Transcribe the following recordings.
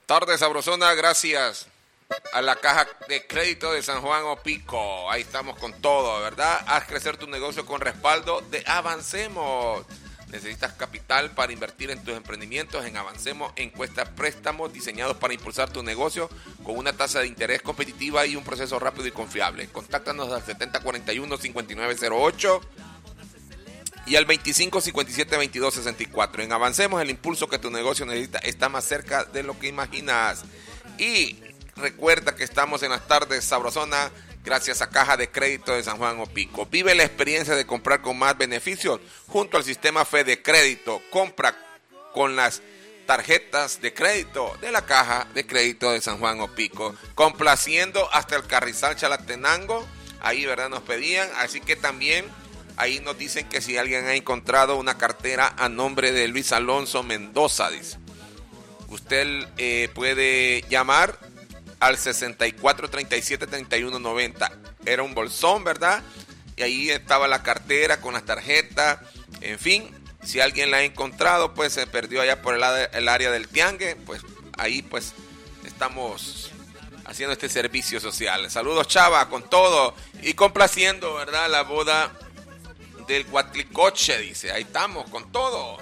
Tarde Sabrosona, gracias a la Caja de Crédito de San Juan Opico. Ahí estamos con todo, ¿verdad? Haz crecer tu negocio con respaldo de Avancemos. ¿Necesitas capital para invertir en tus emprendimientos? En Avancemos encuesta préstamos diseñados para impulsar tu negocio con una tasa de interés competitiva y un proceso rápido y confiable. Contáctanos al 7041-5908 y al 2557-2264. En Avancemos, el impulso que tu negocio necesita está más cerca de lo que imaginas. Y recuerda que estamos en las tardes Sabrosona gracias a Caja de Crédito de San Juan Opico. Vive la experiencia de comprar con más beneficios junto al sistema Fede Crédito. Compra con las tarjetas de crédito de la Caja de Crédito de San Juan Opico. Complaciendo hasta el Carrizal Chalatenango. Ahí, ¿verdad? Nos pedían. Así que también ahí nos dicen que si alguien ha encontrado una cartera a nombre de Luis Alonso Mendoza, dice. Usted puede llamar al 6437-3190. Era un bolsón, ¿verdad? Y ahí estaba la cartera con las tarjetas. En fin, si alguien la ha encontrado, pues se perdió allá por el área del Tiangue. Pues ahí pues estamos haciendo este servicio social. Saludos, Chava, con todo. Y complaciendo, ¿verdad? La boda del Guatlicoche, dice. Ahí estamos, con todo.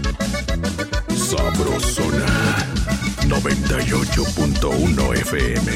Sabrosona 98.1 FM.